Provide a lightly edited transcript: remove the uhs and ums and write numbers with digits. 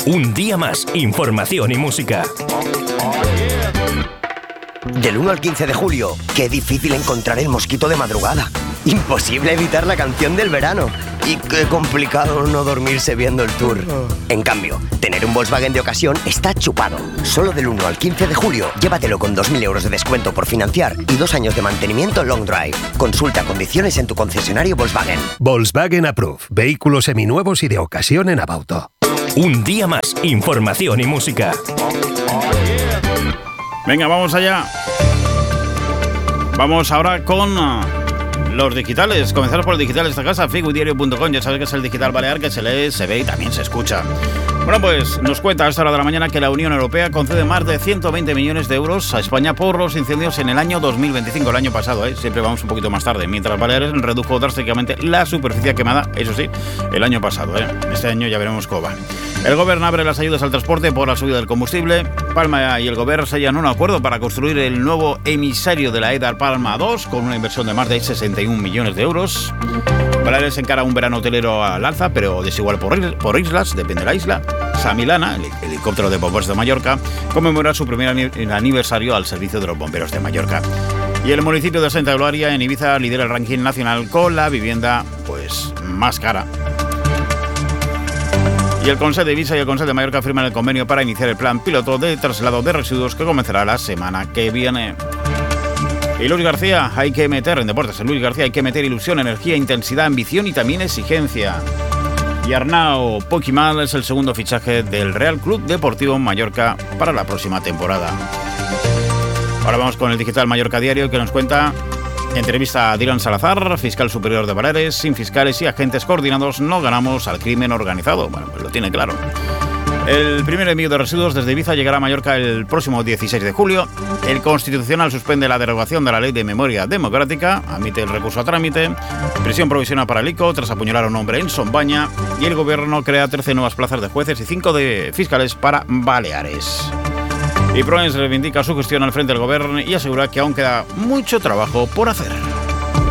Un día más, información y música. Del 1 al 15 de julio, qué difícil encontrar el mosquito de madrugada. Imposible evitar la canción del verano. Y qué complicado no dormirse viendo el tour. En cambio, tener un Volkswagen de ocasión está chupado. Solo del 1 al 15 de julio, llévatelo con 2.000 euros de descuento por financiar y 2 años de mantenimiento long drive. Consulta condiciones en tu concesionario Volkswagen. Volkswagen Approved. Vehículos seminuevos y de ocasión en Abauto. Un día más, información y música. Venga, vamos allá. Vamos ahora con los digitales. Comenzar por el digital de esta casa, figudiario.com. Ya sabes que es el digital balear que se lee, se ve y también se escucha. Bueno, pues nos cuenta a esta hora de la mañana que la Unión Europea concede más de 120 millones de euros a España por los incendios en el año 2025, el año pasado, siempre vamos un poquito más tarde, mientras Baleares redujo drásticamente la superficie quemada, eso sí, el año pasado. Este año ya veremos cómo va. El Gobierno abre las ayudas al transporte por la subida del combustible. Palma y el Gobierno sellan un acuerdo para construir el nuevo emisario de la EDAR Palma 2 con una inversión de más de 61 millones de euros. Baleares encara un verano hotelero al alza, pero desigual por islas, depende de la isla. Samilana, el helicóptero de bomberos de Mallorca, conmemora su primer aniversario al servicio de los bomberos de Mallorca. Y el municipio de Santa Eulalia, en Ibiza, lidera el ranking nacional con la vivienda más cara. Y el Consell de Ibiza y el Consell de Mallorca firman el convenio para iniciar el plan piloto de traslado de residuos que comenzará la semana que viene. Y Luis García, hay que meter en deportes, Luis García, hay que meter ilusión, energía, intensidad, ambición y también exigencia. Y Arnau Poquimal es el segundo fichaje del Real Club Deportivo Mallorca para la próxima temporada. Ahora vamos con el digital Mallorca Diario, que nos cuenta: entrevista a Dylan Salazar, fiscal superior de Baleares. Sin fiscales y agentes coordinados no ganamos al crimen organizado. Bueno, pues lo tiene claro. El primer envío de residuos desde Ibiza llegará a Mallorca el próximo 16 de julio. El Constitucional suspende la derogación de la Ley de Memoria Democrática, admite el recurso a trámite. Prisión provisional para Lico tras apuñalar a un hombre en Sombaña. Y el Gobierno crea 13 nuevas plazas de jueces y 5 de fiscales para Baleares. Y Proens reivindica su gestión al frente del Gobierno y asegura que aún queda mucho trabajo por hacer.